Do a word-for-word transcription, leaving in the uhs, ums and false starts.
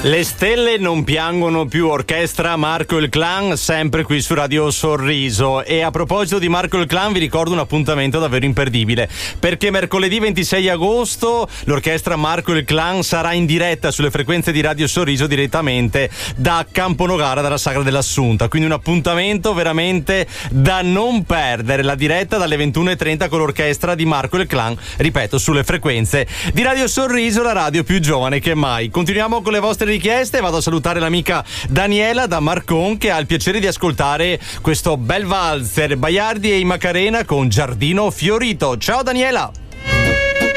Le stelle non piangono più, orchestra Marco il Clan, sempre qui su Radio Sorriso. E a proposito di Marco il Clan vi ricordo un appuntamento davvero imperdibile, perché mercoledì ventisei agosto l'orchestra Marco il Clan sarà in diretta sulle frequenze di Radio Sorriso direttamente da Camponogara, dalla Sagra dell'Assunta, quindi un appuntamento veramente da non perdere, la diretta dalle ventuno e trenta con l'orchestra di Marco il Clan, ripeto, sulle frequenze di Radio Sorriso, la radio più giovane che mai. Continuiamo con le vostre richieste. Vado a salutare l'amica Daniela da Marcon, che ha il piacere di ascoltare questo bel valzer Baiardi e i Macarena con Giardino Fiorito. Ciao Daniela.